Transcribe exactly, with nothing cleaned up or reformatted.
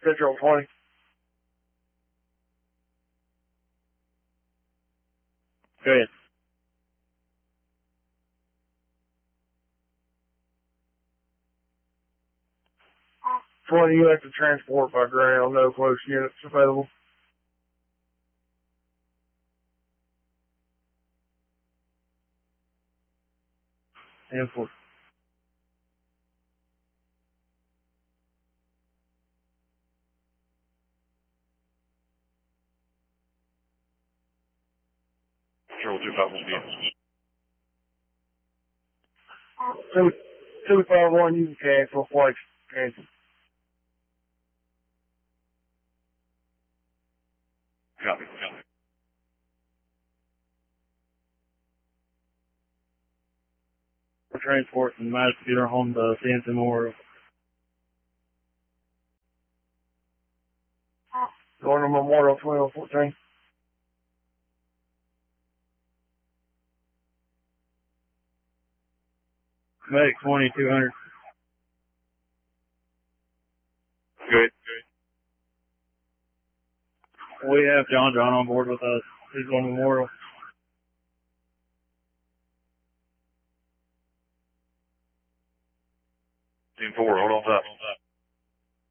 Central twenty. Go ahead. twenty U S to transport by ground, no close units available. Import. Control two five one. Two, two five one, you can cancel, flight cancel. Copy, copy. Transport from Massapeter home to Stanton Memorial. Going to Memorial twelve fourteen. Medic twenty two hundred. Good, good. We have John John on board with us. He's going to Memorial. Team four, hold on top.